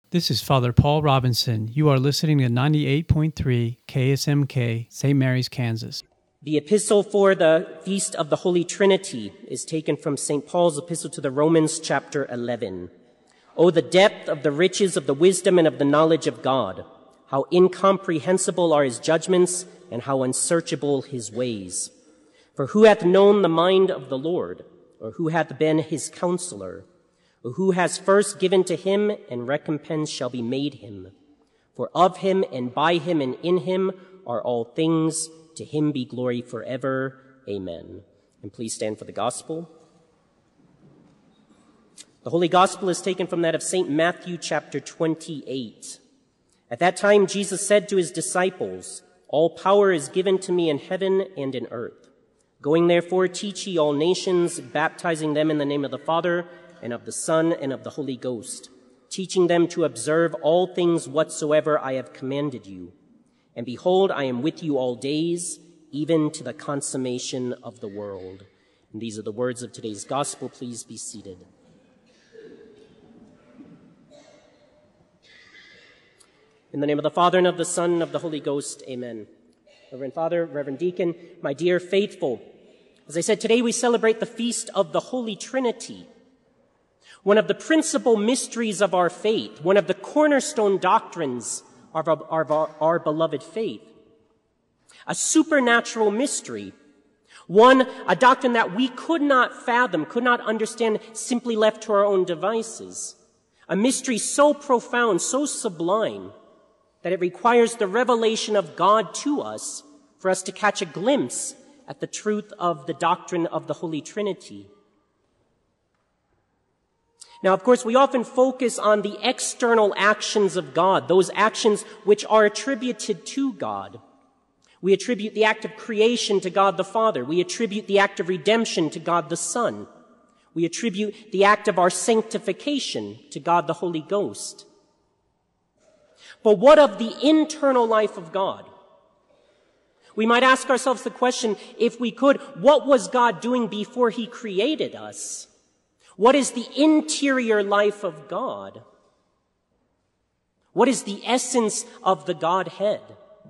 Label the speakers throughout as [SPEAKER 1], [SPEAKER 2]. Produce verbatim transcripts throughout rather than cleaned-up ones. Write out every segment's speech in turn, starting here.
[SPEAKER 1] This is Father Paul Robinson. You are listening to ninety-eight point three K S M K, Saint Mary's, Kansas.
[SPEAKER 2] The epistle for the Feast of the Holy Trinity is taken from Saint Paul's epistle to the Romans, chapter eleven. Oh, the depth of the riches of the wisdom and of the knowledge of God! How incomprehensible are his judgments, and how unsearchable his ways! For who hath known the mind of the Lord, or who hath been his counselor? Or who has first given to him, and recompense shall be made him? For of him, and by him, and in him are all things. To him be glory forever. Amen. And please stand for the gospel. The Holy Gospel is taken from that of Saint Matthew, chapter twenty-eight. At that time, Jesus said to his disciples, "All power is given to me in heaven and in earth. Going therefore, teach ye all nations, baptizing them in the name of the Father, and of the Son, and of the Holy Ghost, teaching them to observe all things whatsoever I have commanded you. And behold, I am with you all days, even to the consummation of the world." And these are the words of today's gospel. Please be seated. In the name of the Father, and of the Son, and of the Holy Ghost, amen. Reverend Father, Reverend Deacon, my dear faithful, as I said, today we celebrate the Feast of the Holy Trinity, one of the principal mysteries of our faith, one of the cornerstone doctrines of our, of our, our beloved faith. A supernatural mystery, one, a doctrine that we could not fathom, could not understand simply left to our own devices. A mystery so profound, so sublime, that it requires the revelation of God to us for us to catch a glimpse at the truth of the doctrine of the Holy Trinity. Now, of course, we often focus on the external actions of God, those actions which are attributed to God. We attribute the act of creation to God the Father. We attribute the act of redemption to God the Son. We attribute the act of our sanctification to God the Holy Ghost. But what of the internal life of God? We might ask ourselves the question, if we could, what was God doing before he created us? What is the interior life of God? What is the essence of the Godhead?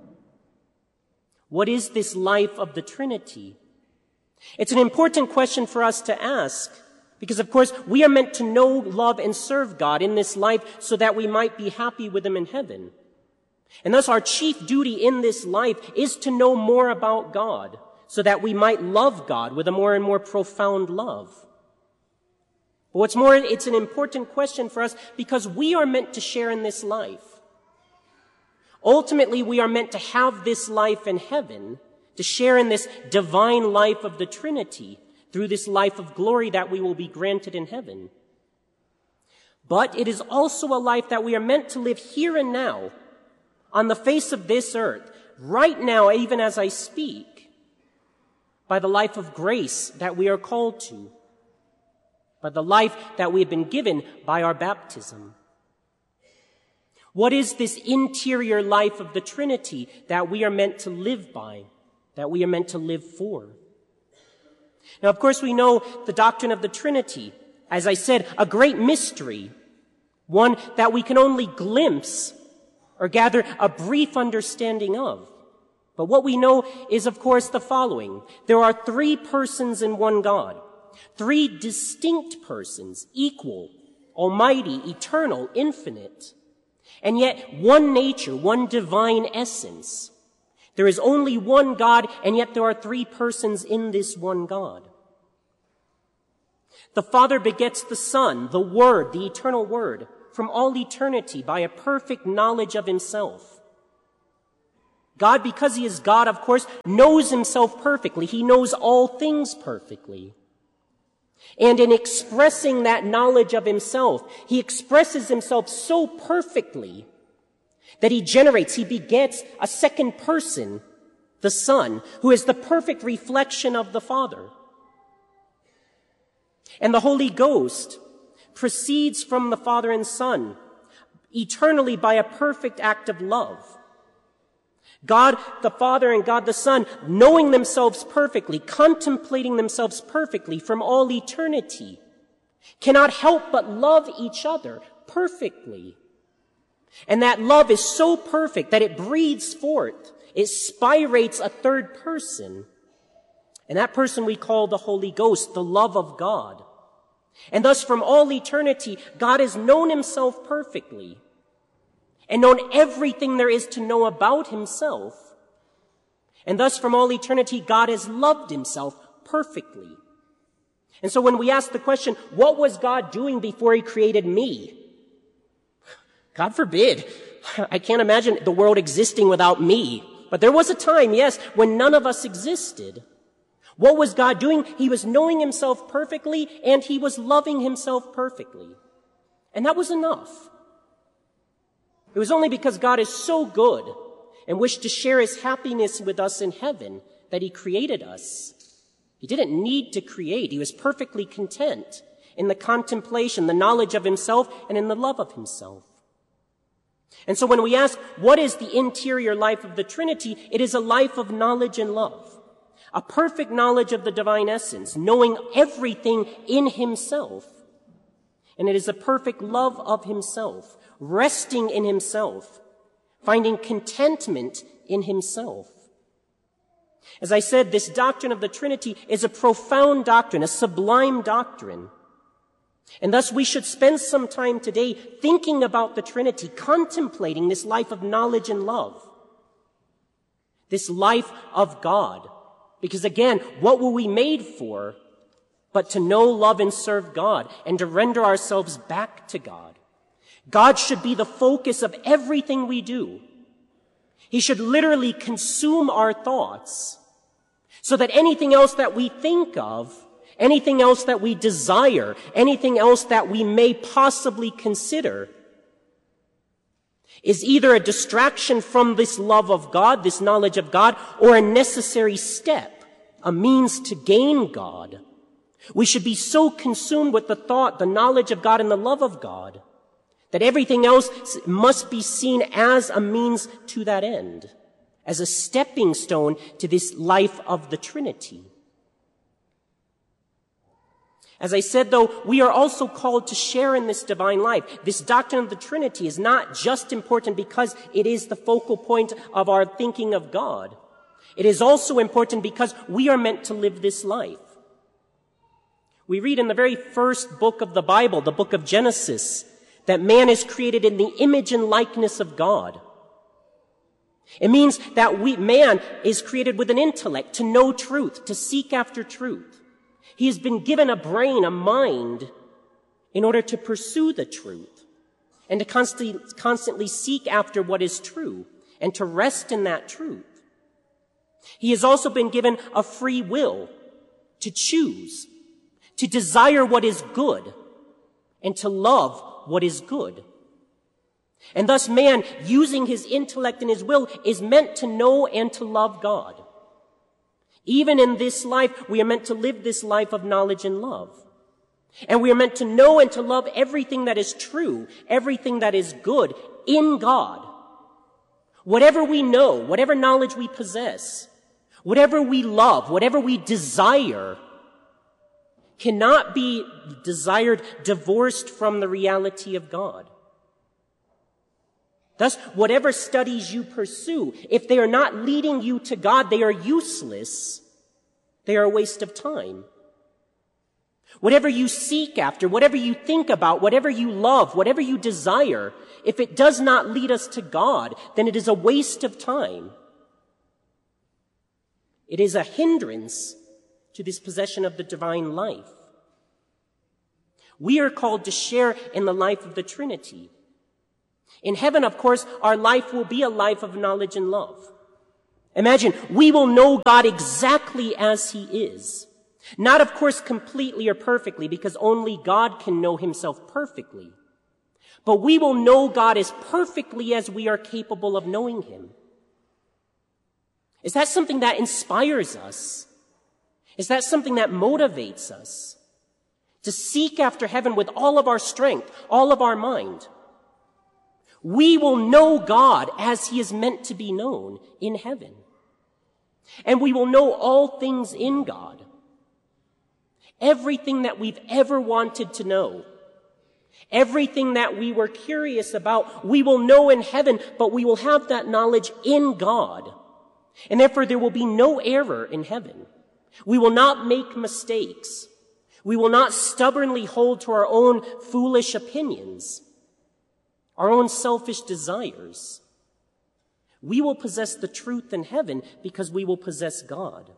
[SPEAKER 2] What is this life of the Trinity? It's an important question for us to ask because, of course, we are meant to know, love, and serve God in this life so that we might be happy with him in heaven. And thus our chief duty in this life is to know more about God so that we might love God with a more and more profound love. But what's more, it's an important question for us because we are meant to share in this life. Ultimately, we are meant to have this life in heaven, to share in this divine life of the Trinity through this life of glory that we will be granted in heaven. But it is also a life that we are meant to live here and now, on the face of this earth, right now, even as I speak, by the life of grace that we are called to, by the life that we have been given by our baptism. What is this interior life of the Trinity that we are meant to live by, that we are meant to live for? Now, of course, we know the doctrine of the Trinity, as I said, a great mystery, one that we can only glimpse or gather a brief understanding of. But what we know is, of course, the following. There are three persons in one God. Three distinct persons, equal, almighty, eternal, infinite, and yet one nature, one divine essence. There is only one God, and yet there are three persons in this one God. The Father begets the Son, the Word, the eternal Word, from all eternity by a perfect knowledge of himself. God, because he is God, of course, knows himself perfectly. He knows all things perfectly. And in expressing that knowledge of himself, he expresses himself so perfectly that he generates, he begets a second person, the Son, who is the perfect reflection of the Father. And the Holy Ghost proceeds from the Father and Son eternally by a perfect act of love. God the Father and God the Son, knowing themselves perfectly, contemplating themselves perfectly from all eternity, cannot help but love each other perfectly. And that love is so perfect that it breathes forth, it spirates a third person. And that person we call the Holy Ghost, the love of God. And thus from all eternity, God has known himself perfectly and known everything there is to know about himself. And thus from all eternity, God has loved himself perfectly. And so when we ask the question, what was God doing before he created me? God forbid. I can't imagine the world existing without me. But there was a time, yes, when none of us existed. What was God doing? He was knowing himself perfectly, and he was loving himself perfectly. And that was enough. It was only because God is so good and wished to share his happiness with us in heaven that he created us. He didn't need to create. He was perfectly content in the contemplation, the knowledge of himself, and in the love of himself. And so when we ask, what is the interior life of the Trinity? It is a life of knowledge and love. A perfect knowledge of the divine essence, knowing everything in himself. And it is a perfect love of himself, resting in himself, finding contentment in himself. As I said, this doctrine of the Trinity is a profound doctrine, a sublime doctrine. And thus we should spend some time today thinking about the Trinity, contemplating this life of knowledge and love, this life of God. Because again, what were we made for but to know, love, and serve God, and to render ourselves back to God? God should be the focus of everything we do. He should literally consume our thoughts, so that anything else that we think of, anything else that we desire, anything else that we may possibly consider is either a distraction from this love of God, this knowledge of God, or a necessary step, a means to gain God. We should be so consumed with the thought, the knowledge of God, and the love of God, that everything else must be seen as a means to that end, as a stepping stone to this life of the Trinity. As I said, though, we are also called to share in this divine life. This doctrine of the Trinity is not just important because it is the focal point of our thinking of God. It is also important because we are meant to live this life. We read in the very first book of the Bible, the book of Genesis, that man is created in the image and likeness of God. It means that we, man is created with an intellect to know truth, to seek after truth. He has been given a brain, a mind, in order to pursue the truth and to constantly, constantly seek after what is true and to rest in that truth. He has also been given a free will to choose, to desire what is good and to love what is good. And thus man, using his intellect and his will, is meant to know and to love God. Even in this life, we are meant to live this life of knowledge and love. And we are meant to know and to love everything that is true, everything that is good in God. Whatever we know, whatever knowledge we possess, whatever we love, whatever we desire, cannot be desired divorced from the reality of God. Thus, whatever studies you pursue, if they are not leading you to God, they are useless. They are a waste of time. Whatever you seek after, whatever you think about, whatever you love, whatever you desire, if it does not lead us to God, then it is a waste of time. It is a hindrance to this possession of the divine life. We are called to share in the life of the Trinity. In heaven, of course, our life will be a life of knowledge and love. Imagine, we will know God exactly as he is. Not, of course, completely or perfectly, because only God can know himself perfectly. But we will know God as perfectly as we are capable of knowing him. Is that something that inspires us? Is that something that motivates us to seek after heaven with all of our strength, all of our mind? We will know God as he is meant to be known in heaven. And we will know all things in God. Everything that we've ever wanted to know. Everything that we were curious about, we will know in heaven, but we will have that knowledge in God. And therefore, there will be no error in heaven. We will not make mistakes. We will not stubbornly hold to our own foolish opinions, our own selfish desires. We will possess the truth in heaven because we will possess God.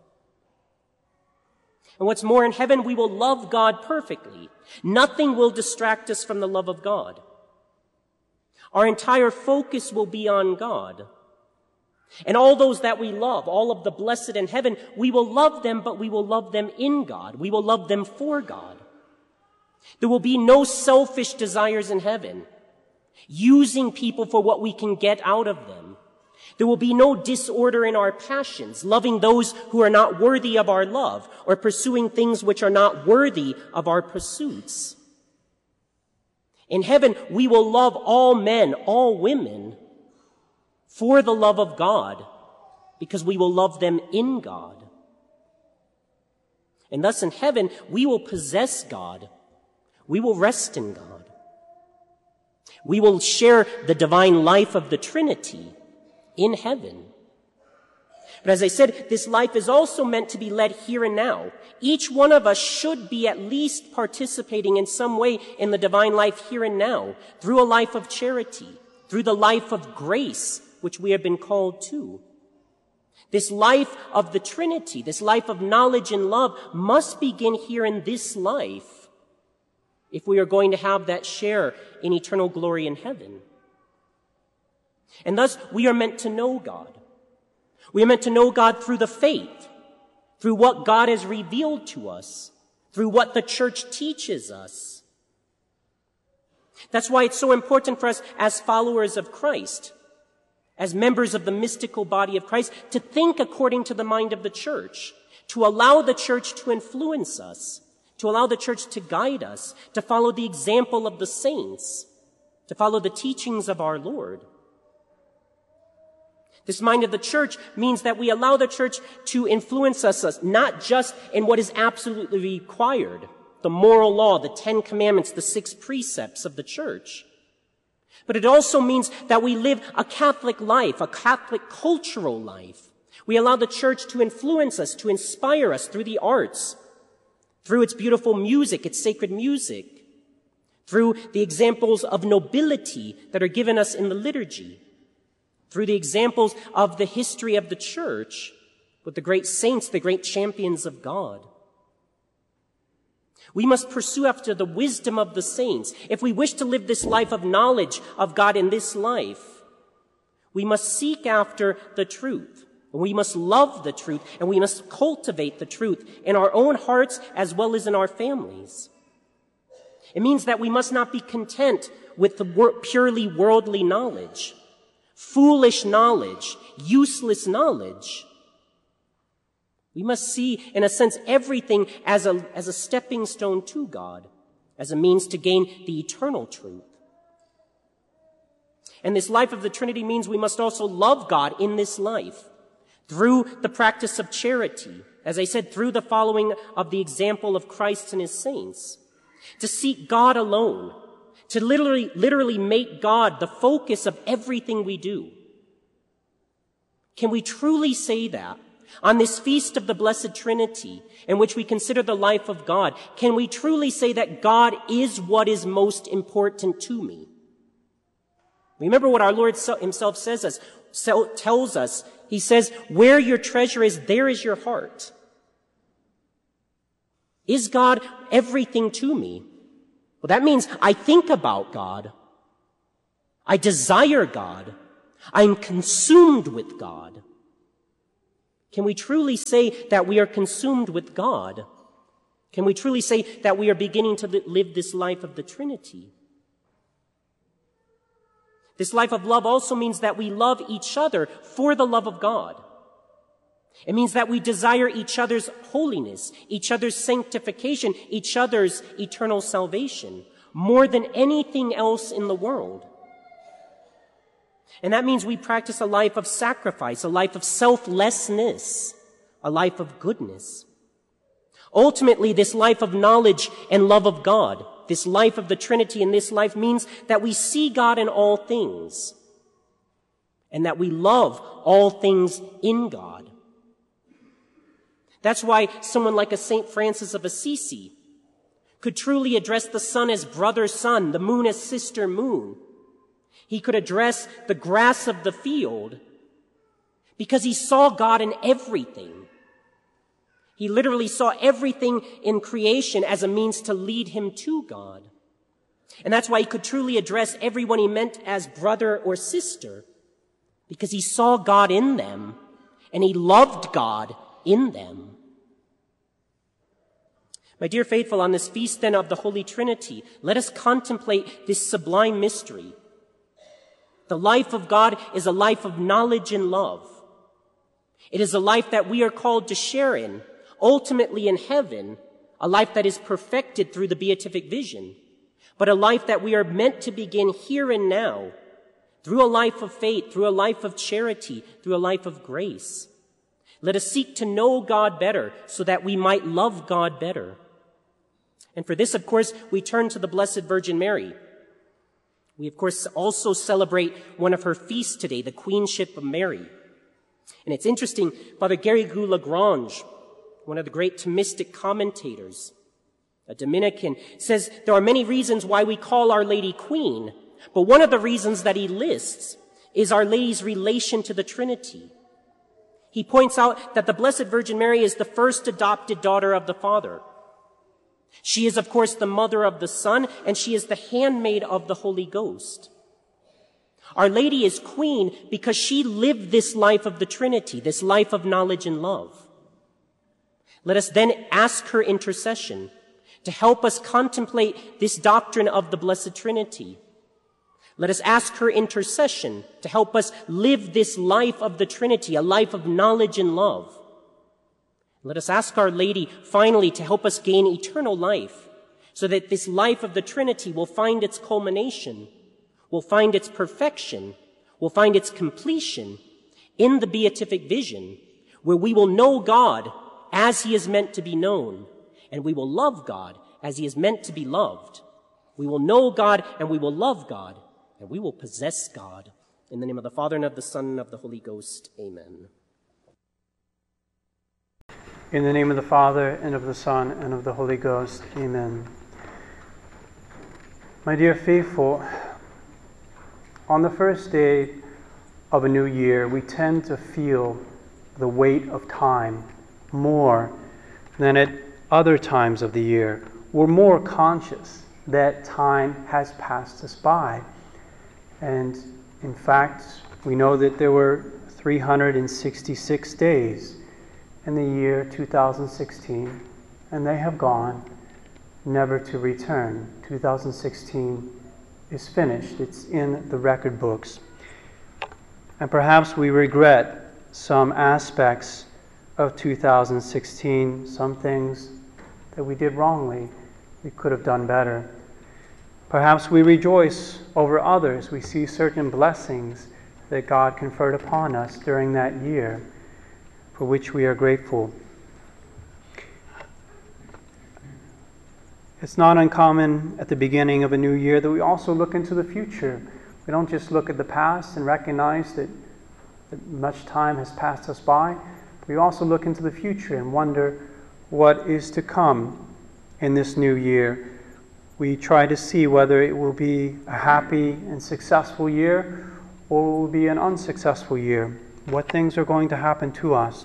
[SPEAKER 2] And what's more, in heaven, we will love God perfectly. Nothing will distract us from the love of God. Our entire focus will be on God. And all those that we love, all of the blessed in heaven, we will love them, but we will love them in God. We will love them for God. There will be no selfish desires in heaven, using people for what we can get out of them. There will be no disorder in our passions, loving those who are not worthy of our love, or pursuing things which are not worthy of our pursuits. In heaven, we will love all men, all women, for the love of God, because we will love them in God. And thus in heaven, we will possess God. We will rest in God. We will share the divine life of the Trinity in heaven. But as I said, this life is also meant to be led here and now. Each one of us should be at least participating in some way in the divine life here and now, through a life of charity, through the life of grace, which we have been called to. This life of the Trinity, this life of knowledge and love, must begin here in this life if we are going to have that share in eternal glory in heaven. And thus, we are meant to know God. We are meant to know God through the faith, through what God has revealed to us, through what the church teaches us. That's why it's so important for us as followers of Christ, as members of the mystical body of Christ, to think according to the mind of the church, to allow the church to influence us, to allow the church to guide us, to follow the example of the saints, to follow the teachings of our Lord. This mind of the church means that we allow the church to influence us, not just in what is absolutely required, the moral law, the Ten Commandments, the six precepts of the church. But it also means that we live a Catholic life, a Catholic cultural life. We allow the church to influence us, to inspire us through the arts, through its beautiful music, its sacred music, through the examples of nobility that are given us in the liturgy, through the examples of the history of the church with the great saints, the great champions of God. We must pursue after the wisdom of the saints. If we wish to live this life of knowledge of God in this life, we must seek after the truth. We must love the truth, and we must cultivate the truth in our own hearts as well as in our families. It means that we must not be content with the wor- purely worldly knowledge, foolish knowledge, useless knowledge. We must see, in a sense, everything as a, as a stepping stone to God, as a means to gain the eternal truth. And this life of the Trinity means we must also love God in this life through the practice of charity, as I said, through the following of the example of Christ and his saints, to seek God alone, to literally, literally make God the focus of everything we do. Can we truly say that? On this feast of the Blessed Trinity, in which we consider the life of God, can we truly say that God is what is most important to me? Remember what our Lord himself says us, tells us. He says, where your treasure is, there is your heart. Is God everything to me? Well, that means I think about God. I desire God. I'm consumed with God. Can we truly say that we are consumed with God? Can we truly say that we are beginning to live this life of the Trinity? This life of love also means that we love each other for the love of God. It means that we desire each other's holiness, each other's sanctification, each other's eternal salvation, more than anything else in the world. And that means we practice a life of sacrifice, a life of selflessness, a life of goodness. Ultimately, this life of knowledge and love of God, this life of the Trinity in this life, means that we see God in all things and that we love all things in God. That's why someone like a Saint Francis of Assisi could truly address the sun as brother sun, the moon as sister moon. He could address the grass of the field because he saw God in everything. He literally saw everything in creation as a means to lead him to God. And that's why he could truly address everyone he meant as brother or sister, because he saw God in them and he loved God in them. My dear faithful, on this feast then of the Holy Trinity, let us contemplate this sublime mystery. The life of God is a life of knowledge and love. It is a life that we are called to share in, ultimately in heaven, a life that is perfected through the beatific vision, but a life that we are meant to begin here and now, through a life of faith, through a life of charity, through a life of grace. Let us seek to know God better so that we might love God better. And for this, of course, we turn to the Blessed Virgin Mary. We, of course, also celebrate one of her feasts today, the Queenship of Mary. And it's interesting, Father Garrigou-Lagrange, one of the great Thomistic commentators, a Dominican, says there are many reasons why we call Our Lady Queen, but one of the reasons that he lists is Our Lady's relation to the Trinity. He points out that the Blessed Virgin Mary is the first adopted daughter of the Father. She is, of course, the mother of the Son, and she is the handmaid of the Holy Ghost. Our Lady is Queen because she lived this life of the Trinity, this life of knowledge and love. Let us then ask her intercession to help us contemplate this doctrine of the Blessed Trinity. Let us ask her intercession to help us live this life of the Trinity, a life of knowledge and love. Let us ask Our Lady, finally, to help us gain eternal life, so that this life of the Trinity will find its culmination, will find its perfection, will find its completion in the beatific vision, where we will know God as he is meant to be known, and we will love God as he is meant to be loved. We will know God and we will love God, and we will possess God. In the name of the Father, and of the Son, and of the Holy Ghost. Amen.
[SPEAKER 1] In the name of the Father, and of the Son, and of the Holy Ghost. Amen. My dear faithful, on the first day of a new year, we tend to feel the weight of time more than at other times of the year. We're more conscious that time has passed us by. And in fact, we know that there were three hundred sixty-six days in the year two thousand sixteen, and they have gone, never to return. two thousand sixteen is finished. It's in the record books. And perhaps we regret some aspects of two thousand sixteen, some things that we did wrongly, we could have done better. Perhaps we rejoice over others. We see certain blessings that God conferred upon us during that year, for which we are grateful. It's not uncommon at the beginning of a new year that we also look into the future. We don't just look at the past and recognize that, that much time has passed us by. We also look into the future and wonder what is to come in this new year. We try to see whether it will be a happy and successful year or it will be an unsuccessful year. What things are going to happen to us.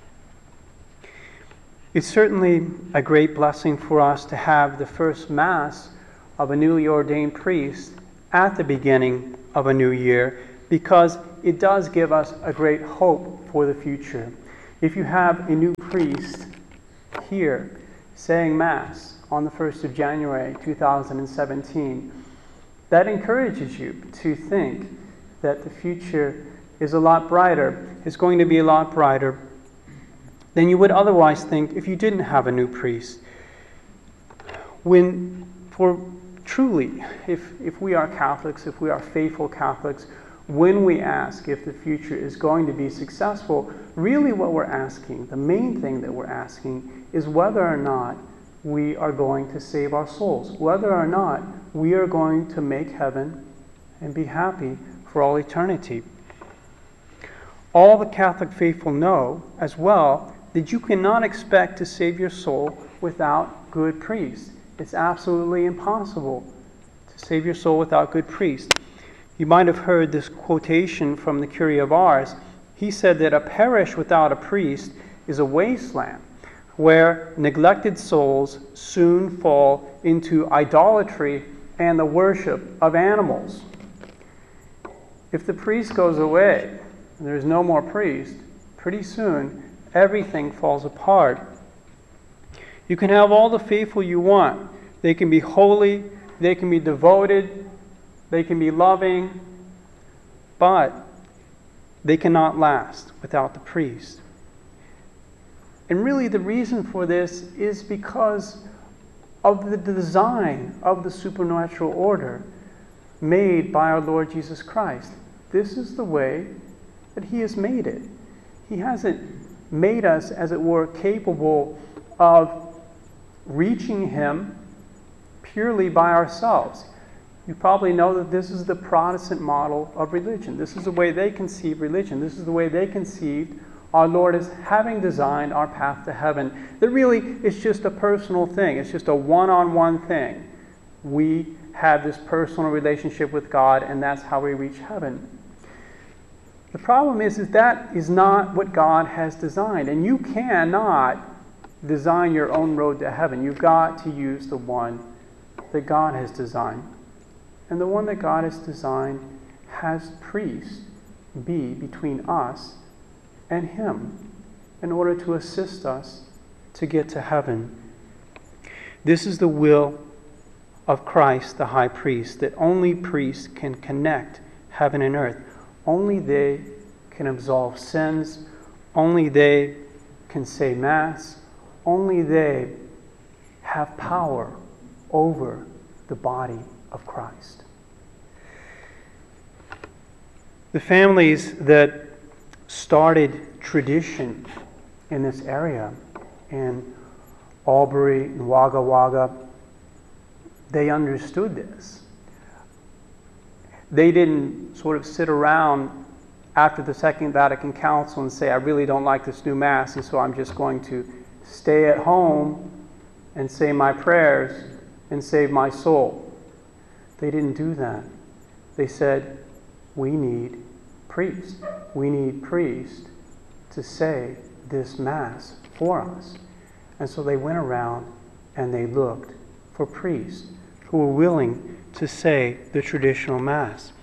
[SPEAKER 1] It's certainly a great blessing for us to have the first Mass of a newly ordained priest at the beginning of a new year, because it does give us a great hope for the future. If you have a new priest here saying Mass on the first of January two thousand seventeen, that encourages you to think that the future is a lot brighter, is going to be a lot brighter than you would otherwise think if you didn't have a new priest. When, for truly, if, if we are Catholics, if we are faithful Catholics, when we ask if the future is going to be successful, really what we're asking, the main thing that we're asking, is whether or not we are going to save our souls, whether or not we are going to make heaven and be happy for all eternity. All the Catholic faithful know as well that you cannot expect to save your soul without good priests. It's absolutely impossible to save your soul without good priests. You might have heard this quotation from the Curé of Ars. He said that a parish without a priest is a wasteland where neglected souls soon fall into idolatry and the worship of animals. If the priest goes away and there's no more priest, pretty soon everything falls apart. You can have all the faithful you want. They can be holy, they can be devoted, they can be loving, but they cannot last without the priest. And really the reason for this is because of the design of the supernatural order made by our Lord Jesus Christ. This is the way that He has made it. He hasn't made us, as it were, capable of reaching Him purely by ourselves. You probably know that this is the Protestant model of religion. This is the way they conceive religion. This is the way they conceived our Lord as having designed our path to heaven. That really is just a personal thing. It's just a one-on-one thing. We have this personal relationship with God, and that's how we reach heaven. The problem is, is that is not what God has designed. And you cannot design your own road to heaven. You've got to use the one that God has designed. And the one that God has designed has priests be between us and Him in order to assist us to get to heaven. This is the will of Christ, the high priest, that only priests can connect heaven and earth. Only they can absolve sins. Only they can say Mass. Only they have power over the body of Christ. The families that started tradition in this area, in Albury and Wagga Wagga, they understood this. They didn't sort of sit around after the Second Vatican Council and say, I really don't like this new Mass, and so I'm just going to stay at home and say my prayers and save my soul. They didn't do that. They said, we need priests. We need priests to say this Mass for us. And so they went around and they looked for priests who were willing to say the traditional Mass.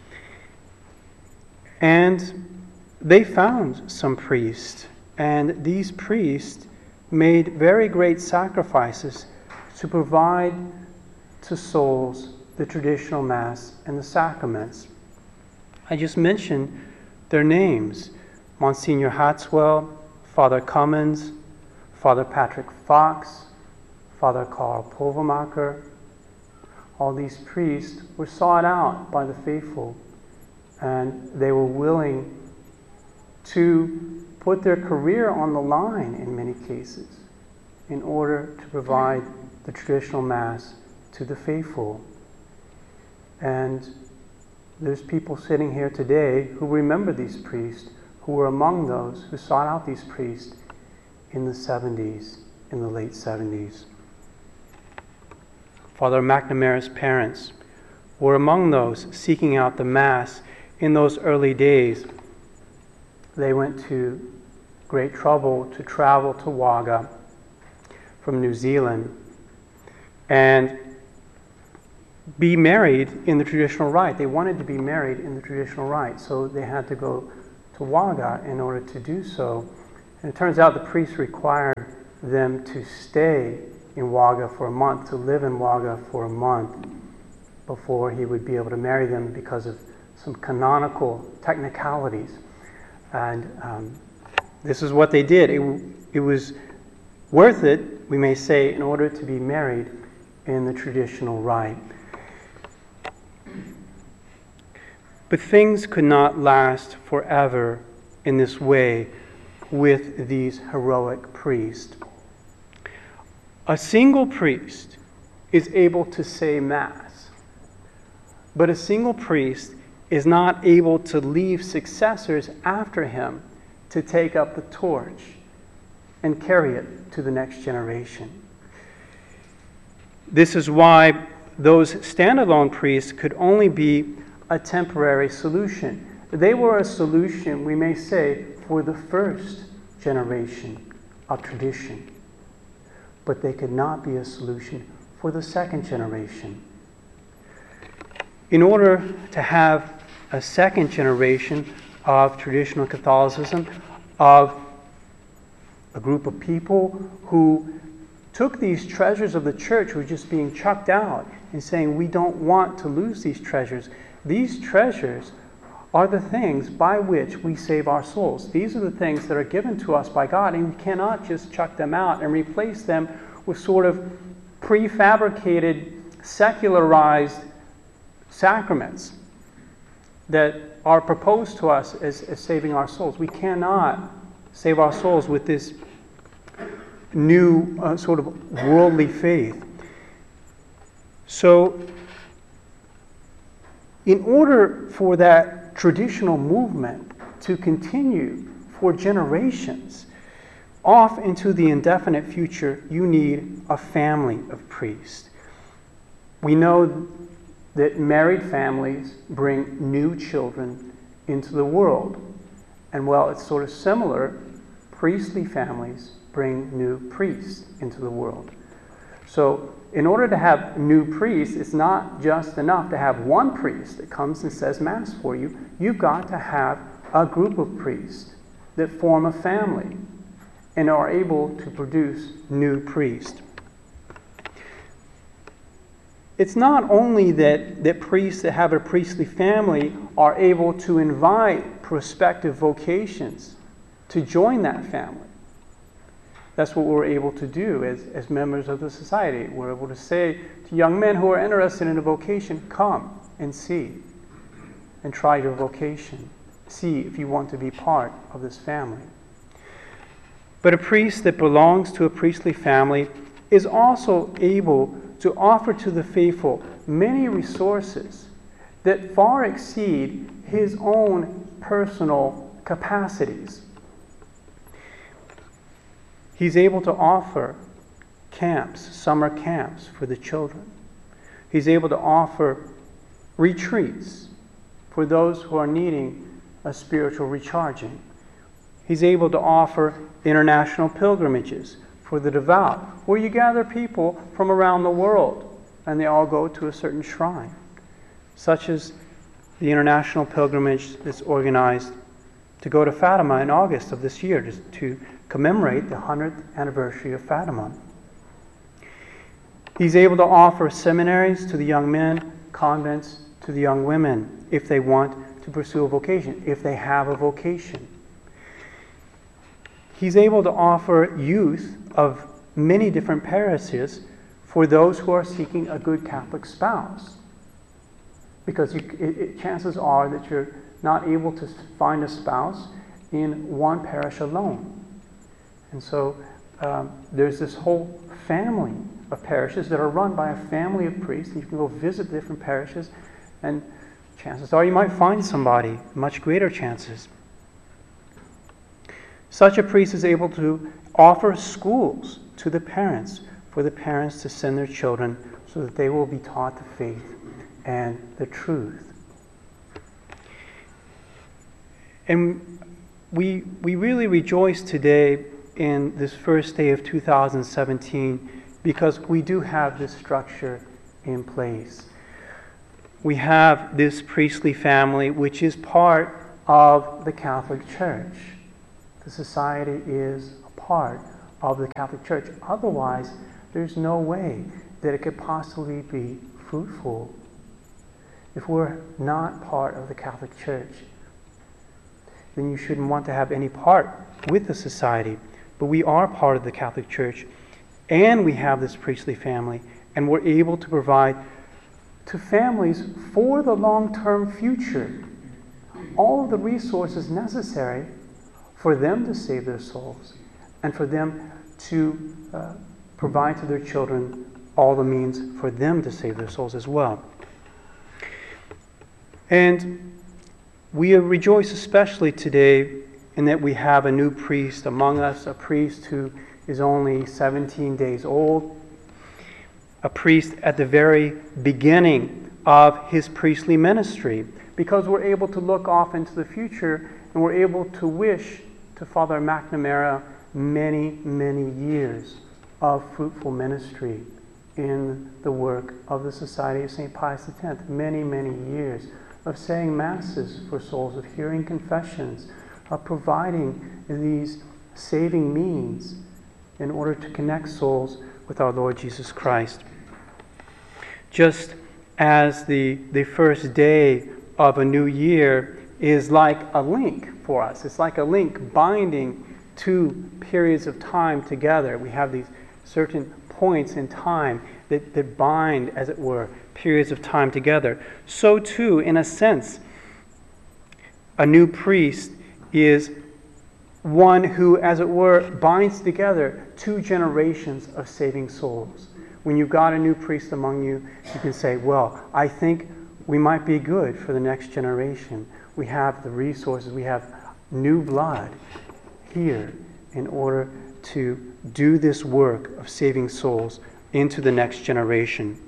[SPEAKER 1] And they found some priests, and these priests made very great sacrifices to provide to souls the traditional Mass and the sacraments. I just mentioned their names: Monsignor Hatswell, Father Cummins, Father Patrick Fox, Father Karl Pulvermacher. All these priests were sought out by the faithful, and they were willing to put their career on the line in many cases in order to provide the traditional Mass to the faithful. And there's people sitting here today who remember these priests, who were among those who sought out these priests in the seventies, in the late seventies. Father McNamara's parents were among those seeking out the Mass in those early days. They went to great trouble to travel to Wagga from New Zealand and be married in the traditional rite. They wanted to be married in the traditional rite, so they had to go to Wagga in order to do so. And it turns out the priest required them to stay in Wagga for a month, to live in Wagga for a month before he would be able to marry them because of some canonical technicalities. And um, this is what they did. It, it was worth it, we may say, in order to be married in the traditional rite. But things could not last forever in this way with these heroic priests. A single priest is able to say Mass, but a single priest is not able to leave successors after him to take up the torch and carry it to the next generation. This is why those standalone priests could only be a temporary solution. They were a solution, we may say, for the first generation of tradition, but they could not be a solution for the second generation. In order to have a second generation of traditional Catholicism, of a group of people who took these treasures of the church, who were just being chucked out, and saying, we don't want to lose these treasures. These treasures are the things by which we save our souls. These are the things that are given to us by God, and we cannot just chuck them out and replace them with sort of prefabricated, secularized sacraments that are proposed to us as, as saving our souls. We cannot save our souls with this new uh, sort of worldly faith. So, in order for that traditional movement to continue for generations, off into the indefinite future, you need a family of priests. We know that married families bring new children into the world. And while it's sort of similar, priestly families bring new priests into the world. So in order to have new priests, it's not just enough to have one priest that comes and says Mass for you. You've got to have a group of priests that form a family and are able to produce new priests. It's not only that, that priests that have a priestly family are able to invite prospective vocations to join that family. That's what we're able to do as, as members of the society. We're able to say to young men who are interested in a vocation, come and see and try your vocation. See if you want to be part of this family. But a priest that belongs to a priestly family is also able to offer to the faithful many resources that far exceed his own personal capacities. He's able to offer camps, summer camps for the children. He's able to offer retreats for those who are needing a spiritual recharging. He's able to offer international pilgrimages for the devout, where you gather people from around the world and they all go to a certain shrine, such as the international pilgrimage that's organized to go to Fatima in August of this year, just to commemorate the hundredth anniversary of Fatima. He's able to offer seminaries to the young men, convents to the young women, if they want to pursue a vocation, if they have a vocation. He's able to offer youth of many different parishes for those who are seeking a good Catholic spouse. Because you, it, it, chances are that you're not able to find a spouse in one parish alone. And so um, there's this whole family of parishes that are run by a family of priests, and you can go visit different parishes, and chances are you might find somebody, much greater chances. Such a priest is able to offer schools to the parents, for the parents to send their children so that they will be taught the faith and the truth. And we, we really rejoice today in this first day of two thousand seventeen because we do have this structure in place. We have this priestly family which is part of the Catholic Church. The society is a part of the Catholic Church. Otherwise, there's no way that it could possibly be fruitful. If we're not part of the Catholic Church, then you shouldn't want to have any part with the society. But we are part of the Catholic Church, and we have this priestly family, and we're able to provide to families for the long-term future all of the resources necessary for them to save their souls and for them to uh, provide to their children all the means for them to save their souls as well. And we rejoice especially today in that we have a new priest among us, a priest who is only seventeen days old, a priest at the very beginning of his priestly ministry, because we're able to look off into the future and we're able to wish to Father McNamara many, many years of fruitful ministry in the work of the Society of Saint Pius the Tenth. Many, many years of saying masses for souls, of hearing confessions, of providing these saving means in order to connect souls with our Lord Jesus Christ. Just as the, the first day of a new year is like a link for us. It's like a link binding two periods of time together. We have these certain points in time that, that bind, as it were, periods of time together. So too, in a sense, a new priest is one who, as it were, binds together two generations of saving souls. When you've got a new priest among you, you can say, well, I think we might be good for the next generation. We have the resources, we have new blood here in order to do this work of saving souls into the next generation.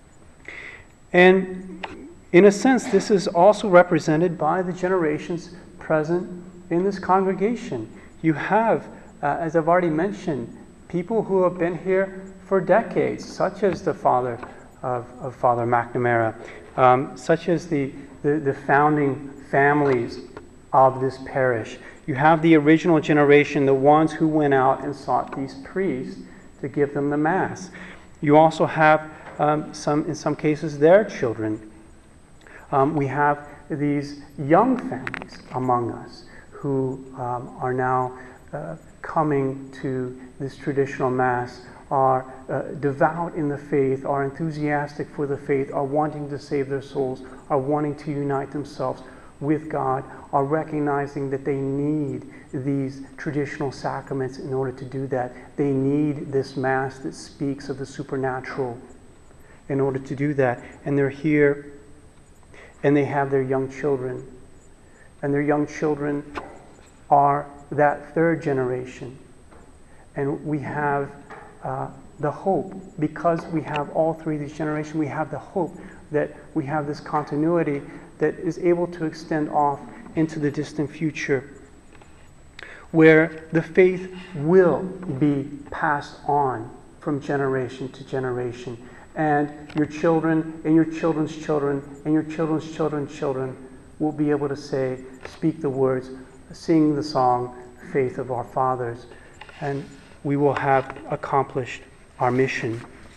[SPEAKER 1] And in a sense, this is also represented by the generations present in this congregation. You have, uh, as I've already mentioned, people who have been here for decades, such as the father of, of Father McNamara, um, such as the, the, the founding families of this parish. You have the original generation, the ones who went out and sought these priests to give them the Mass. You also have, um, some, in some cases, their children. Um, we have these young families among us who um, are now uh, coming to this traditional Mass, are uh, devout in the faith, are enthusiastic for the faith, are wanting to save their souls, are wanting to unite themselves with God, are recognizing that they need these traditional sacraments in order to do that. They need this Mass that speaks of the supernatural in order to do that. And they're here, and they have their young children. And their young children are that third generation. And we have uh, the hope, because we have all three of these generations, we have the hope that we have this continuity that is able to extend off into the distant future, where the faith will be passed on from generation to generation. And your children and your children's children and your children's children's children will be able to say, speak the words, sing the song, Faith of Our Fathers, and we will have accomplished our mission.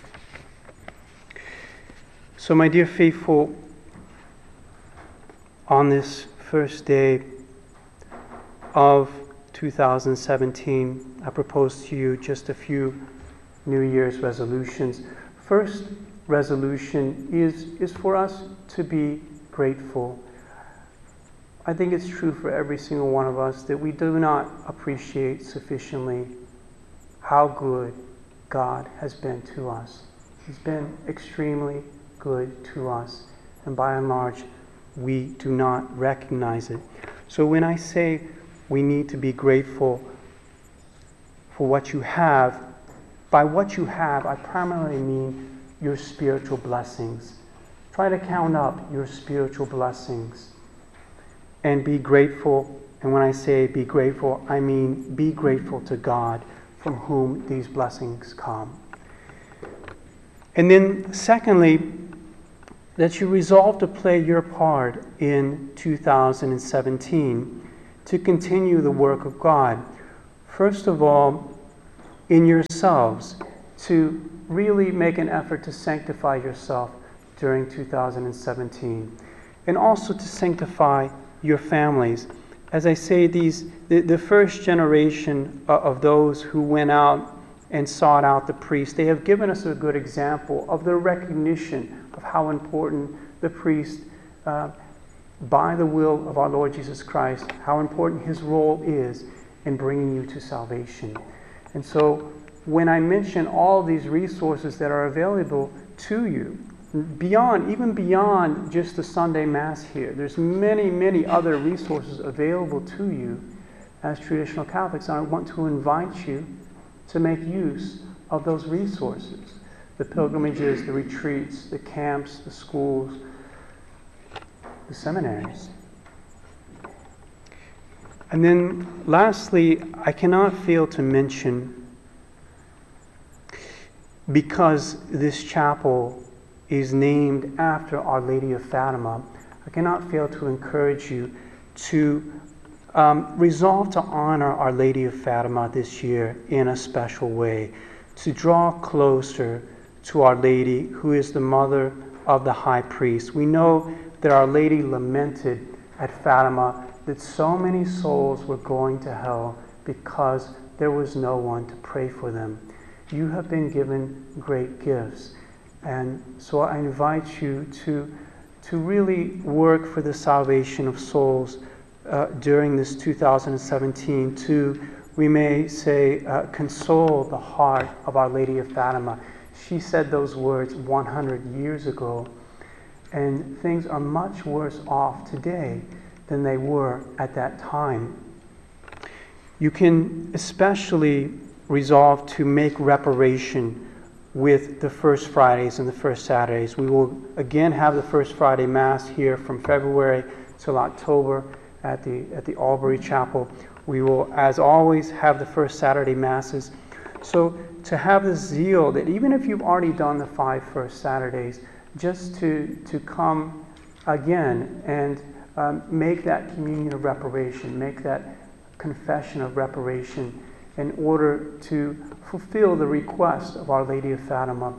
[SPEAKER 1] So, my dear faithful, on this first day of two thousand seventeen, I propose to you just a few New Year's resolutions. First resolution is, is for us to be grateful. I think it's true for every single one of us that we do not appreciate sufficiently how good God has been to us. He's been extremely good to us, and by and large, we do not recognize it. So when I say we need to be grateful for what you have, by what you have, I primarily mean your spiritual blessings. Try to count up your spiritual blessings and be grateful. And when I say be grateful, I mean be grateful to God from whom these blessings come. And then secondly, that you resolve to play your part in two thousand seventeen to continue the work of God. First of all, in yourselves, to really make an effort to sanctify yourself during two thousand seventeen, and also to sanctify your families. As I say, these the, the first generation of those who went out and sought out the priest, they have given us a good example of the recognition of how important the priest, uh, by the will of our Lord Jesus Christ, how important his role is in bringing you to salvation. And so when I mention all these resources that are available to you, beyond, even beyond just the Sunday Mass here, there's many, many other resources available to you as traditional Catholics. And I want to invite you to make use of those resources. The pilgrimages, the retreats, the camps, the schools, the seminaries. And then lastly, I cannot fail to mention, because this chapel is named after Our Lady of Fatima, I cannot fail to encourage you to um, resolve to honor Our Lady of Fatima this year in a special way, to draw closer to Our Lady, who is the mother of the high priest. We know that Our Lady lamented at Fatima that so many souls were going to hell because there was no one to pray for them. You have been given great gifts. And so I invite you to, to really work for the salvation of souls uh, during this two thousand seventeen, to, we may say, uh, console the heart of Our Lady of Fatima. She said those words one hundred years ago, and things are much worse off today than they were at that time. You can especially resolve to make reparation with the first Fridays and the first Saturdays. We will again have the first Friday Mass here from February till October at the, at the Albury Chapel. We will, as always, have the first Saturday Masses. So to have the zeal that even if you've already done the five first Saturdays, just to, to come again and um, make that communion of reparation, make that confession of reparation in order to fulfill the request of Our Lady of Fatima.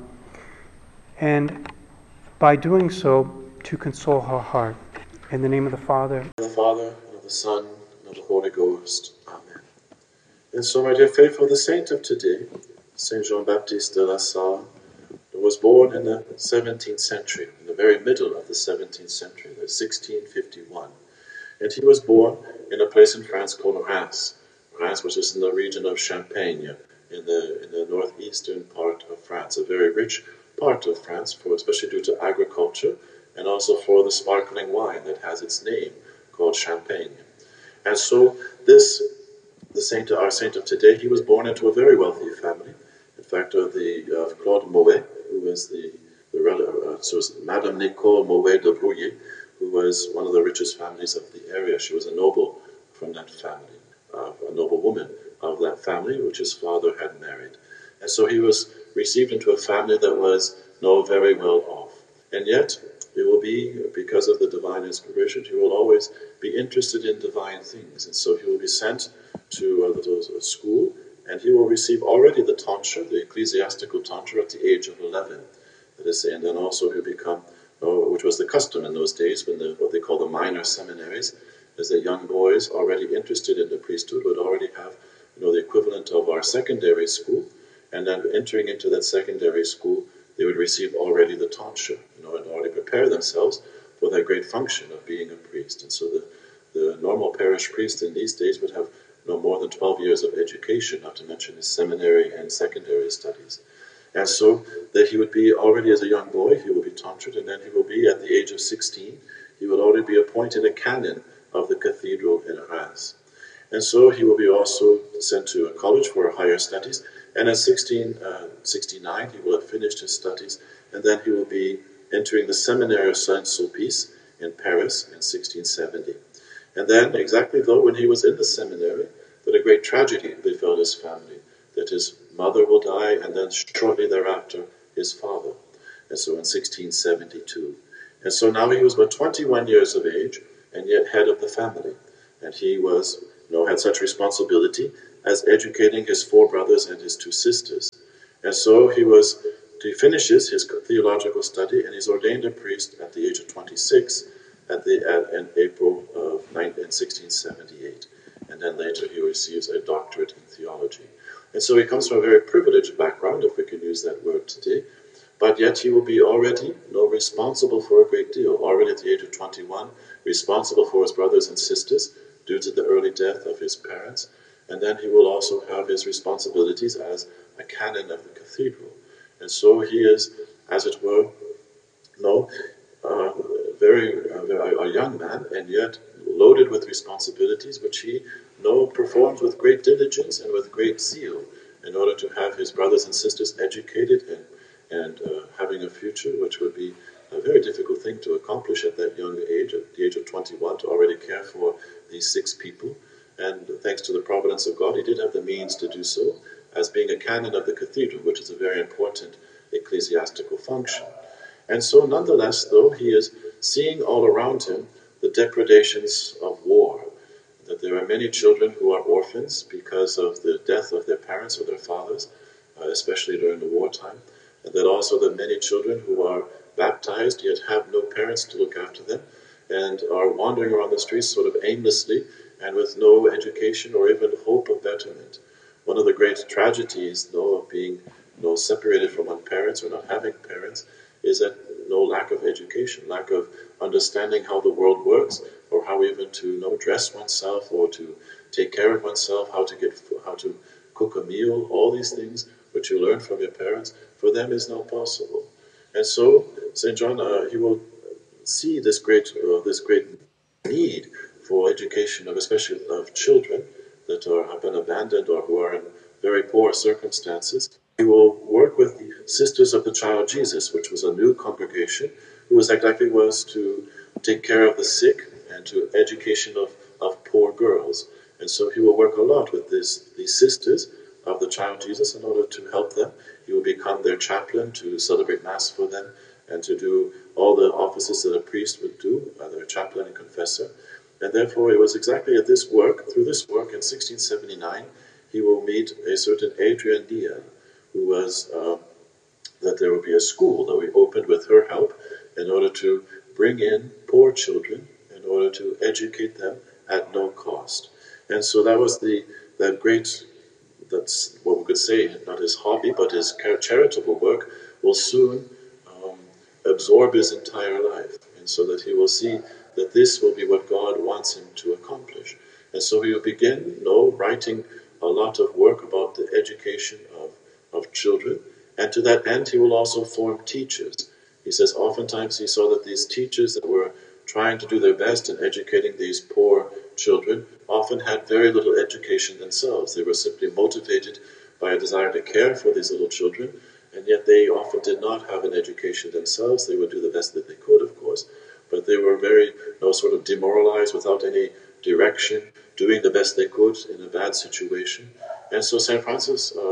[SPEAKER 1] And by doing so, to console her heart. In the name of the Father,
[SPEAKER 3] of the Father, and of the Son, and of the Holy Ghost. Amen. And so, my dear faithful, the saint of today, Saint Jean-Baptiste de La Salle, was born in the seventeenth century, in the very middle of the seventeenth century, the sixteen fifty-one. And he was born in a place in France called Reims, Reims, which is in the region of Champagne, in the in the northeastern part of France, a very rich part of France, for especially due to agriculture, and also for the sparkling wine that has its name, called Champagne. And so this, the saint, our saint of today, he was born into a very wealthy family. In fact, of the of Claude Mouet, who was the the uh, so was Madame Nicole Mouet de Brouillet, who was one of the richest families of the area. She was a noble from that family, uh, a noble woman of that family, which his father had married. And so he was received into a family that was no very well off. And yet, he will be, because of the divine inspiration, he will always be interested in divine things. And so he will be sent to a little school, and he will receive already the tonsure, the ecclesiastical tonsure, at the age of eleven. That is, and then also he'll become, oh, which was the custom in those days, when the, what they call the minor seminaries, is that young boys already interested in the priesthood would already have, you know, the equivalent of our secondary school, and then entering into that secondary school, they would receive already the tonsure, you know, and already prepare themselves for that great function of being a priest. And so the, the normal parish priest in these days would have no more than twelve years of education, not to mention his seminary and secondary studies. And so that he would be already as a young boy, he will be tonsured, and then he will be at the age of sixteen, he will already be appointed a canon of the cathedral in Reims. And so he will be also sent to a college for higher studies, and at sixteen sixty-nine he will have finished his studies, and then he will be entering the seminary of Saint-Sulpice in Paris in sixteen seventy. And then, exactly though, when he was in the seminary, that a great tragedy befell his family, that his mother will die, and then shortly thereafter, his father. And so in sixteen seventy-two. And so now he was but twenty-one years of age, and yet head of the family. And he was, you know, had such responsibility as educating his four brothers and his two sisters. And so he was, he finishes his theological study, and he's ordained a priest at the age of twenty-six, at the at, in April of sixteen seventy-eight. And then later he receives a doctorate in theology. And so he comes from a very privileged background, if we can use that word today, but yet he will be already, you know, responsible for a great deal, already at the age of twenty-one, responsible for his brothers and sisters due to the early death of his parents, And then he will also have his responsibilities as a canon of the cathedral. And so he is, as it were, no, uh, very, uh, very a young man, and yet loaded with responsibilities, which he no performs with great diligence and with great zeal, in order to have his brothers and sisters educated and and uh, having a future, which would be a very difficult thing to accomplish at that young age, at the age of twenty-one, to already care for these six people. And thanks to the providence of God, he did have the means to do so, as being a canon of the cathedral, which is a very important ecclesiastical function. And so, nonetheless, though, he is seeing all around him the depredations of war, that there are many children who are orphans because of the death of their parents or their fathers, uh, especially during the wartime, and that also the many children who are baptized yet have no parents to look after them and are wandering around the streets sort of aimlessly and with no education or even hope of betterment. One of the great tragedies, though, of being you know, separated from one's parents or not having parents is that no lack of education, lack of understanding how the world works, or how even to you know, dress oneself or to take care of oneself, how to get, how to cook a meal, all these things which you learn from your parents, for them is not possible. And so Saint John, uh, he will see this great, uh, this great need for education of especially of children that are, have been abandoned or who are in very poor circumstances. He will work with the Sisters of the Child Jesus, which was a new congregation, who was exactly was to take care of the sick and to education of, of poor girls. And so he will work a lot with this, these sisters of the Child Jesus in order to help them. He will become their chaplain to celebrate Mass for them and to do all the offices that a priest would do, either chaplain and confessor. And therefore it was exactly at this work, through this work in sixteen seventy-nine, he will meet a certain Adrian Dia, who was, uh, that there would be a school that we opened with her help in order to bring in poor children, in order to educate them at no cost. And so that was the that great, that's what we could say, not his hobby, but his charitable work will soon um, absorb his entire life. And so that he will see that this will be what God wants him to accomplish. And so he will begin, you know, writing a lot of work about the education of, of children. And to that end, he will also form teachers. He says oftentimes he saw that these teachers that were trying to do their best in educating these poor children often had very little education themselves. They were simply motivated by a desire to care for these little children, and yet they often did not have an education themselves. They would do the best that they could, of course, but they were very, you know, sort of demoralized, without any direction, doing the best they could in a bad situation. And so Saint Francis, uh,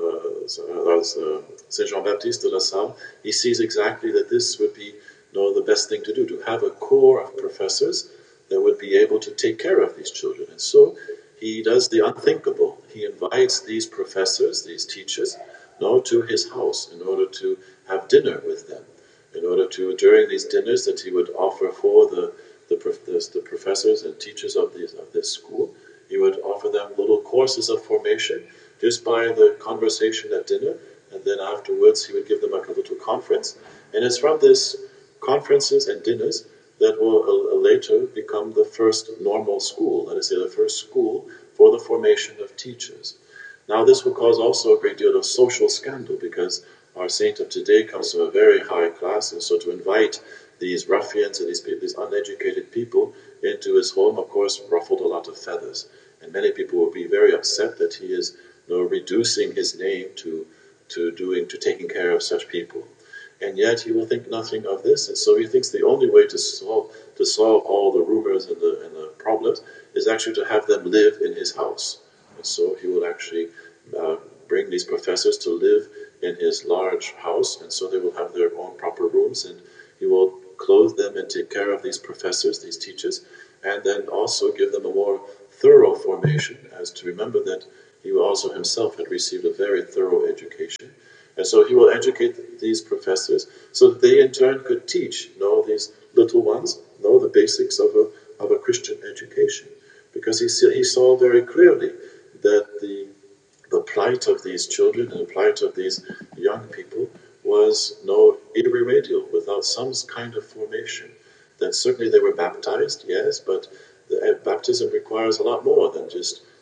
[SPEAKER 3] uh, uh, Saint Jean-Baptiste de La Salle, he sees exactly that this would be, you know, the best thing to do, to have a core of professors that would be able to take care of these children. And so he does the unthinkable. He invites these professors, these teachers, you know, to his house in order to have dinner with them, in order to, during these dinners that he would offer for the the, the, the professors and teachers of, these, of this school, he would offer them little courses of formation just by the conversation at dinner, and then afterwards he would give them like a little conference. And it's from this conferences and dinners that will uh, later become the first normal school, let us say the first school for the formation of teachers. Now this will cause also a great deal of social scandal, because our saint of today comes from a very high class, and so to invite these ruffians and these, these uneducated people into his home, of course, ruffled a lot of feathers. And many people will be very upset that he is, you know, reducing his name to, to doing, to taking care of such people. And yet he will think nothing of this, and so he thinks the only way to solve to solve all the rumors and the, and the problems is actually to have them live in his house. And so he will actually uh, bring these professors to live in his large house, and so they will have their own proper rooms, and he will clothe them and take care of these professors, these teachers, and then also give them a more thorough formation, as to remember that he also himself had received a very thorough education. And so he will educate these professors so that they in turn could teach, you know, these little ones, you know, the basics of a, of a Christian education. Because he, he saw very clearly that the, the plight of these children and the plight of these young people was no irremediable without some kind of formation. That certainly they were baptized, yes, but the baptism requires a lot more than just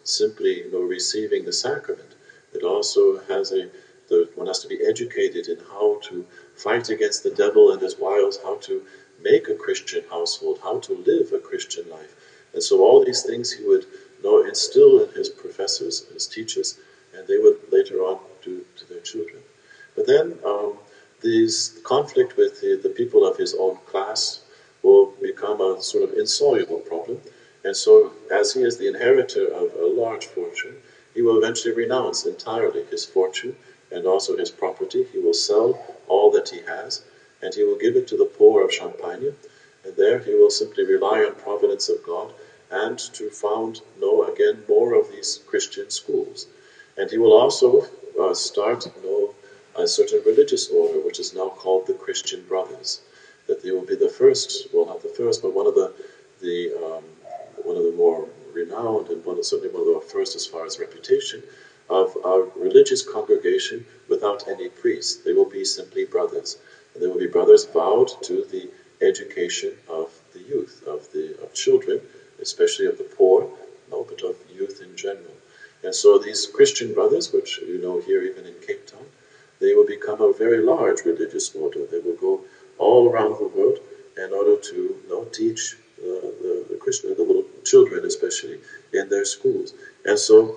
[SPEAKER 3] simply you know, receiving the sacrament. It also has a, the, one has to be educated in how to fight against the devil and his wiles, how to make a Christian household, how to live a Christian life. And so all these things he would you know, instill in his professors, his teachers, and they would later on do to their children. But then um, this conflict with the, the people of his own class will become a sort of insoluble problem. And so as he is the inheritor of a large fortune, he will eventually renounce entirely his fortune and also his property. He will sell all that he has, and he will give it to the poor of Champagne. And there he will simply rely on providence of God and to found, no, again, more of these Christian schools. And he will also uh, start, you know, a certain religious order, which is now called the Christian Brothers. That they will be the first, well, not the first, but one of the, the um, one of the more renowned and one of, certainly one of the first as far as reputation of a religious congregation without any priests. They will be simply brothers. And they will be brothers vowed to the education of the youth, of the of children, especially of the poor, no, but of youth in general. And so these Christian brothers, which you know here even in Cape Town, they will become a very large religious order. They will go all around the world in order to you know, teach uh, the, the Christian, the little children especially, in their schools. And so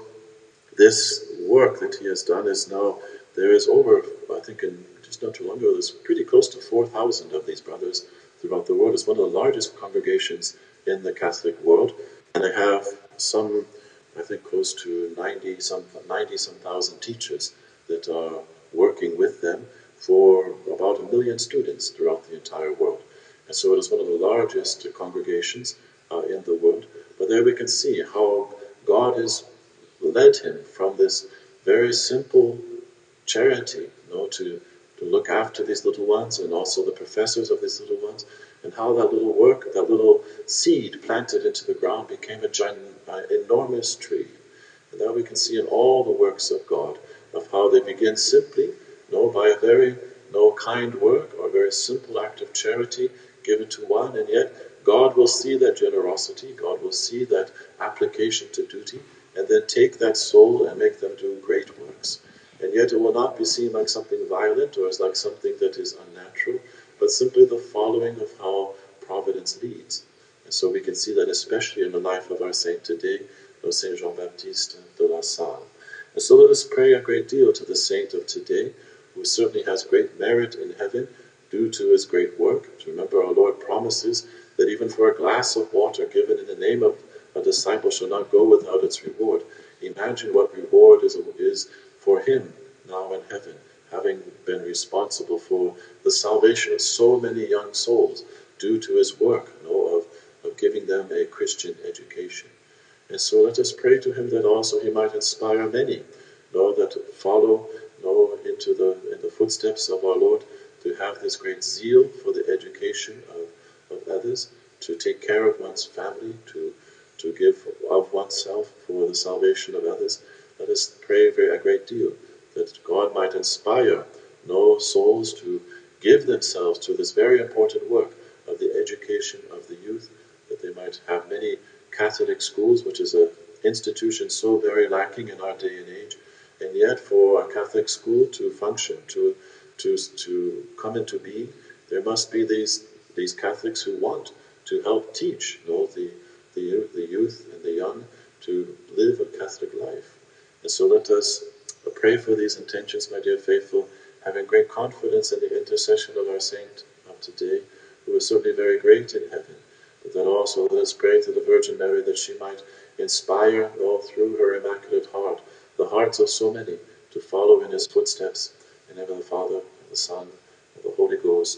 [SPEAKER 3] this work that he has done is now, there is over, I think in just not too long ago, there's pretty close to four thousand of these brothers throughout the world. It's one of the largest congregations in the Catholic world. And they have some, I think close to ninety some, ninety some thousand teachers that are working with them for about a million students throughout the entire world. And so it is one of the largest congregations uh, in the world. But there we can see how God has led him from this very simple charity, you know, to, to look after these little ones and also the professors of these little ones, and how that little work, that little seed planted into the ground became a giant, uh, enormous tree. And that we can see in all the works of God, of how they begin simply, you know, by a very you know, kind work or a very simple act of charity given to one, and yet God will see that generosity, God will see that application to duty, and then take that soul and make them do great works. And yet it will not be seen like something violent or as like something that is unnatural, but simply the following of how providence leads. And so we can see that especially in the life of our saint today, Saint Jean-Baptiste de La Salle. And so let us pray a great deal to the saint of today, who certainly has great merit in heaven due to his great work. To remember, our Lord promises that even for a glass of water given in the name of a disciple shall not go without its reward. Imagine what reward is, is for him now in heaven, having been responsible for the salvation of so many young souls due to his work, you know, of, of giving them a Christian education. And so let us pray to him that also he might inspire many, you know, that follow you know, into the, in the footsteps of our Lord, to have this great zeal for the education of, of others, to take care of one's family, to to give of oneself for the salvation of others. Let us pray very, a great deal that God might inspire no souls to give themselves to this very important work of the education of the youth, that they might have many Catholic schools, which is an institution so very lacking in our day and age. And yet for a Catholic school to function, to to to come into being, there must be these these Catholics who want to help teach you know, the The youth, the youth and the young to live a Catholic life. And so let us pray for these intentions, my dear faithful, having great confidence in the intercession of our saint of today, who is certainly very great in heaven. But then also let us pray to the Virgin Mary that she might inspire all through her immaculate heart the hearts of so many to follow in his footsteps. In the name of the Father, and the Son, and the Holy Ghost.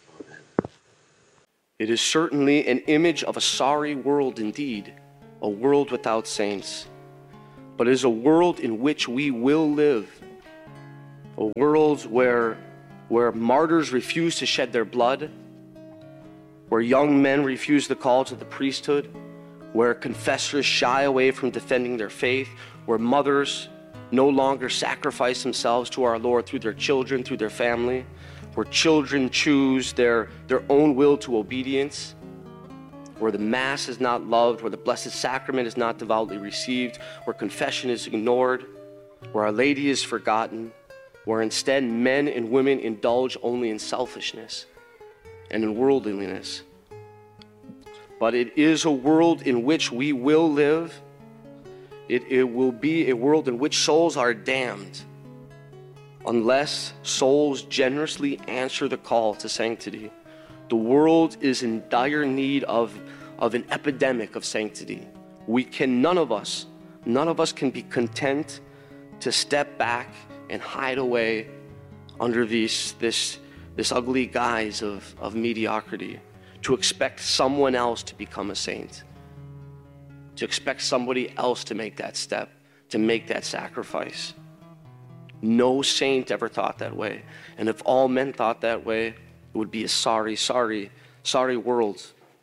[SPEAKER 4] It is certainly an image of a sorry world indeed, a world without saints. But it is a world in which we will live, a world where, where martyrs refuse to shed their blood, where young men refuse the call to the priesthood, where confessors shy away from defending their faith, where mothers no longer sacrifice themselves to our Lord through their children, through their family, where children choose their, their own will to obedience, where the Mass is not loved, where the Blessed Sacrament is not devoutly received, where confession is ignored, where Our Lady is forgotten, where instead men and women indulge only in selfishness and in worldliness. But it is a world in which we will live. It, it will be a world in which souls are damned unless souls generously answer the call to sanctity. The world is in dire need of, of an epidemic of sanctity. We can, none of us, none of us can be content to step back and hide away under these, this, this ugly guise of, of mediocrity, to expect someone else to become a saint, to expect somebody else to make that step, to make that sacrifice. No saint ever thought that way. And if all men thought that way, it would be a sorry, sorry, sorry world.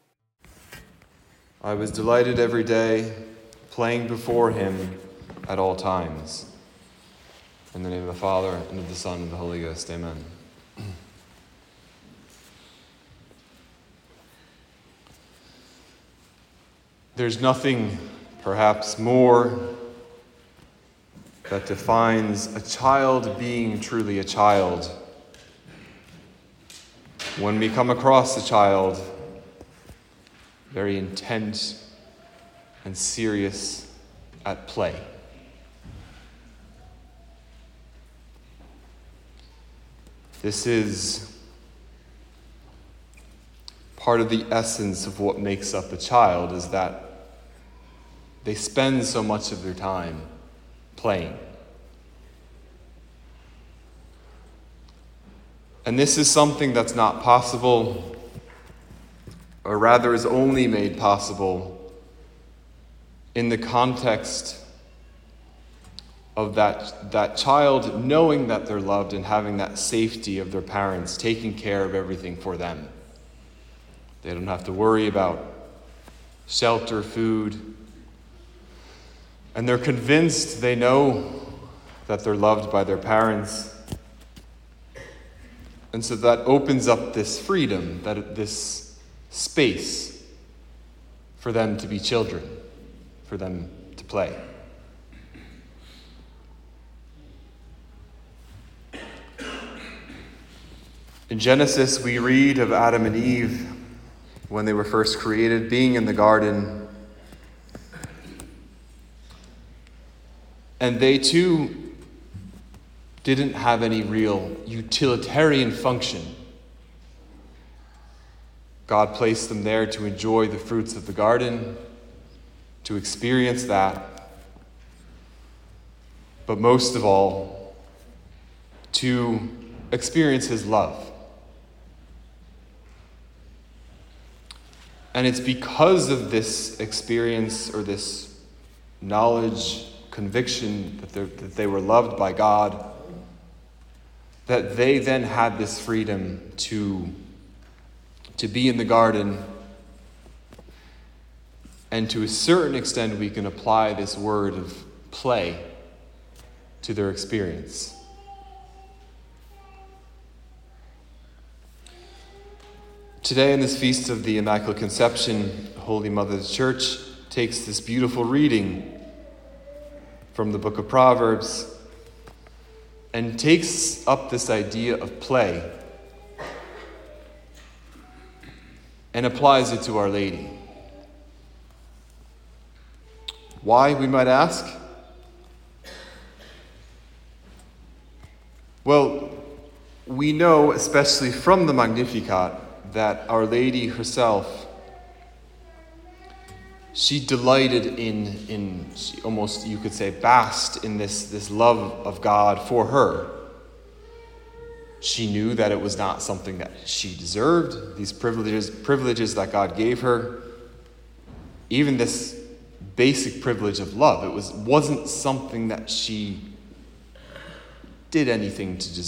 [SPEAKER 5] I was delighted every day, playing before him at all times. In the name of the Father, and of the Son, and of the Holy Ghost, amen. There's nothing, perhaps, more that defines a child being truly a child. When we come across a child very intent and serious at play. This is part of the essence of what makes up a child, is that they spend so much of their time playing. And this is something that's not possible, or rather is only made possible in the context of that, that child knowing that they're loved and having that safety of their parents taking care of everything for them. They don't have to worry about shelter, food, and they're convinced, they know that they're loved by their parents. And so that opens up this freedom, that this space for them to be children, for them to play. In Genesis, we read of Adam and Eve when they were first created, being in the garden. And they too didn't have any real utilitarian function. God placed them there to enjoy the fruits of the garden, to experience that, but most of all, to experience his love. And it's because of this experience, or this knowledge, conviction that, that they were loved by God, that they then had this freedom to, to be in the garden. And to a certain extent, we can apply this word of play to their experience. Today, in this feast of the Immaculate Conception, Holy Mother of the Church takes this beautiful reading from the book of Proverbs and takes up this idea of play and applies it to Our Lady. Why, we might ask? Well, we know, especially from the Magnificat, that Our Lady herself, she delighted in, in she almost, you could say, basked in this, this love of God for her. She knew that it was not something that she deserved, these privileges, privileges that God gave her. Even this basic privilege of love, it was, wasn't something that she did anything to deserve.